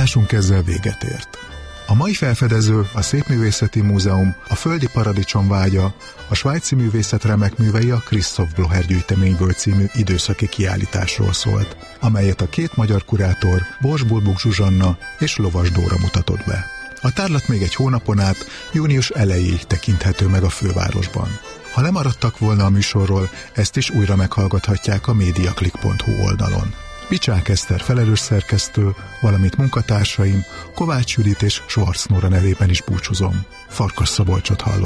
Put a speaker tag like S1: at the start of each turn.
S1: Adásunk ezzel véget ért. A mai felfedező, a Szépművészeti Múzeum, a Földi Paradicsom vágya, a svájci művészet remek művei a Christoph Blocher gyűjteményből című időszaki kiállításról szólt, amelyet a két magyar kurátor, Borsbulbuk Zsuzsanna és Lovas Dóra mutatott be. A tárlat még egy hónapon át, június elejéig tekinthető meg a fővárosban. Ha lemaradtak volna a műsorról, ezt is újra meghallgathatják a mediaclick.hu oldalon. Bicsák Eszter felelős szerkesztő, valamint munkatársaim Kovács Judit és Schwarz Nóra nevében is búcsúzom. Farkas Szabolcsot hallották.